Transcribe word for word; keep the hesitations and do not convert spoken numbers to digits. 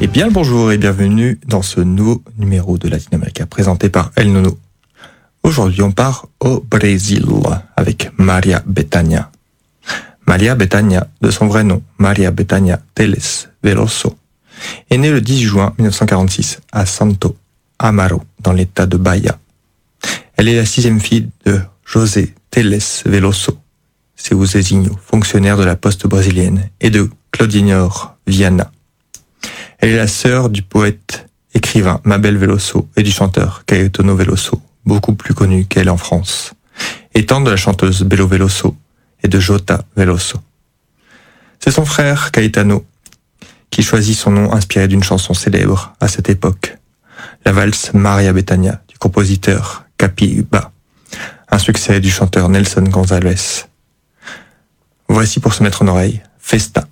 Et bien le bonjour et bienvenue dans ce nouveau numéro de Latinoamérica présenté par El Nono. Aujourd'hui on part au Brésil avec Maria Bethânia. Maria Bethânia, de son vrai nom, Maria Bethânia Teles Veloso, est née le dix juin mille neuf cent quarante-six à Santo Amaro, dans l'état de Bahia. Elle est la sixième fille de José Teles Veloso, seu Zezinho, fonctionnaire de la poste brésilienne, et de Claudinor Viana. Elle est la sœur du poète écrivain Mabel Veloso et du chanteur Caetano Veloso, beaucoup plus connu qu'elle en France, et tante de la chanteuse Belo Veloso et de Jota Veloso. C'est son frère Caetano qui choisit son nom inspiré d'une chanson célèbre à cette époque, la valse Maria Bethânia du compositeur Capiba, un succès du chanteur Nelson González. Voici pour se mettre en oreille Festa.